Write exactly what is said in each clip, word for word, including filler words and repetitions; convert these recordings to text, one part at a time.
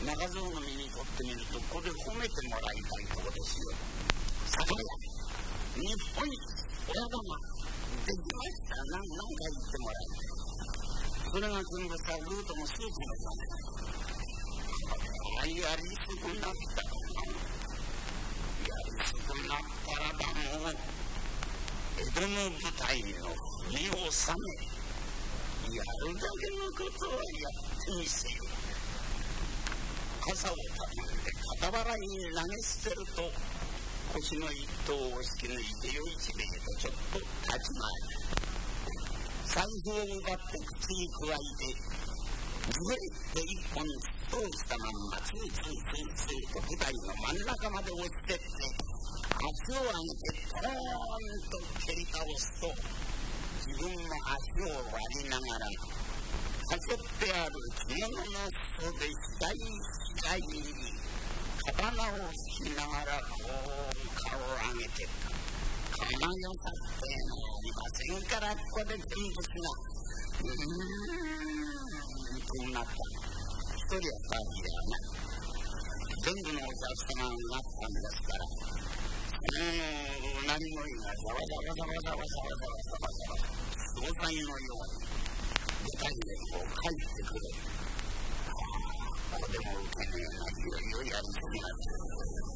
中蔵の身にとってみると、ここで褒めてもらいたいところですよ。酒屋日本一親玉できました。何回言ってもらいたい。それが全部さ、ルートのスープのため。やりすくなったらやりすくなったらだもう江戸の舞台の身を収め、やるだけのことはやってみせよ。傘を畳んで肩払いに投げ捨てると、腰の一頭を引き抜いてよいちべへとちょっと立ち回る。財布を奪って口にくわえて、ずぐりって一本通したまんまツーツーツーツーと舞台の真ん中まで落ちてって、足を上げてトーンと蹴り倒すと、自分の足を割りながらかそってある着物の裾で額に刀を引きながらこう顔を上げてった。この良さっていうのはありませんから、ここで全部がうーんとなった。一人は二人ではない。全部のお客様になったんですから、うーん何もいいがざわざわざわざわざわざわざわざわ総裁のように舞台でこう帰ってくる。ここでも受けねえな、いよいよやりすぎなって。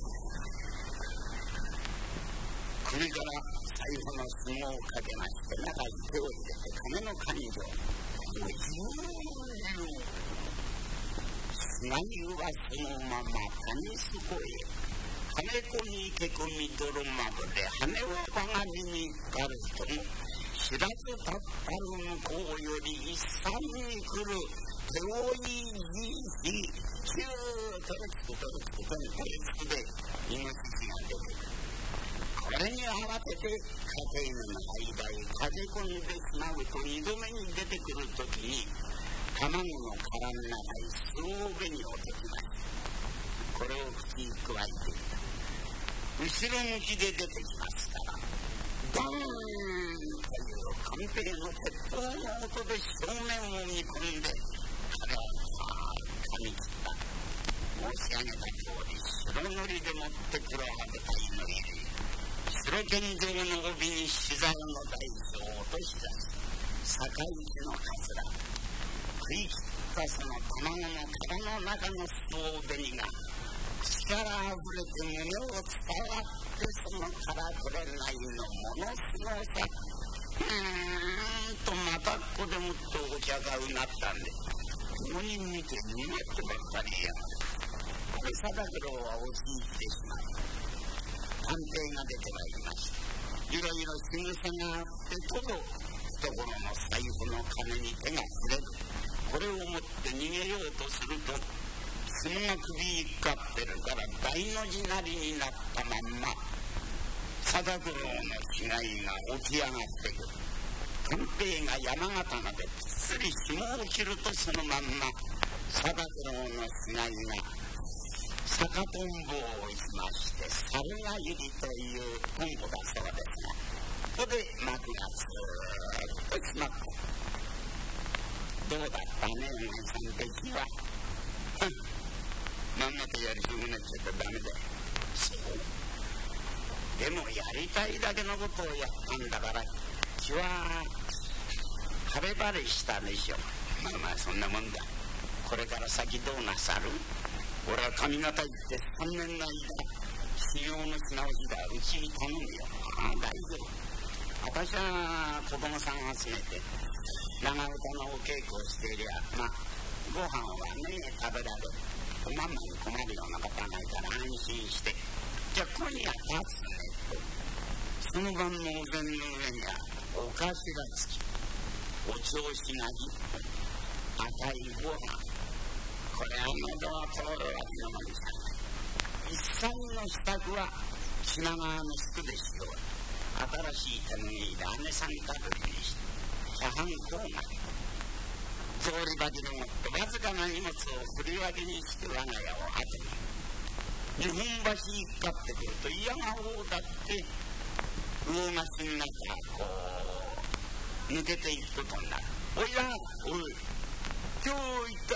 首から財布の紐をかけまして、中に手を入れて金の勘定をずーっと砂湯はそのまま谷底へ金子にけ込み泥窓で羽をばがりにかるとも、知らずたったる向こうより一山に来る手負いじいし、キュートレツクトレツクトレツクでイノシシが出てくる。これに慌てて家庭の間へ駆け込んでしまうと、二度目に出てくるときに卵の殻の中にスローベニをできます。これを口にくわえていた。後ろ向きで出てきますから、ドーンという官兵の鉄砲の音で正面を見込んで、彼はさあ噛み切った。申し上げた通り、白塗りでもって黒は舞台の入り、白天井の帯に死罪の大将を落とし出す坂市のかつら、食い切ったその卵の殻の中のスローベニが口からあふれて胸を伝わって、そのからくれないのものすごさ、うーんとまたここでもっとお客がうなったんで、ごにん見て逃げてばっかりやがる。これ貞九郎は押し入ってしまう。探偵が出てまいりました。いろいろ仕草があってとど懐の財布の金に手が触れる。これを持って逃げようとすると、角が首にかかってるから大の字なりになったまんま、貞九郎の死骸が起き上がってくる。探偵が山形までぴっつり紐を切ると、そのまんま貞九郎の死骸が酒とんぼをしまして、猿がゆりというとんぼだそうですが、ここで幕がずーっと閉まった。どうだったね、お前さん、出来は。まんまとやり損ねちゃったらダメだよ。そう。でもやりたいだけのことをやったんだから、気は晴れ晴れしたでしょ。まあまあそんなもんだ。これから先どうなさる？俺は上方行ってさんねんの間、修行のし直しだ。うちに頼むよ。ああ、大丈夫。私は子供さんを集めて長唄のお稽古をしていりゃ、まあご飯はね食べられる。おまんまに困るようなことはないから安心して。じゃあ今夜立つねと。その晩のお膳の上にはおかしがつき、お調子がぎ、赤いご飯。これは喉は通るわけのもんさ。一切の支度は品川の宿でしよう。新しい手ぬぐいで姉さんかぶりにして、茶飯校まで草履履きでもってわずかな荷物を振り分けにして我が家を後に日本橋にかかってくると、嫌が王だって魚がしの中こう抜けていくことになる。おいらおい今日行った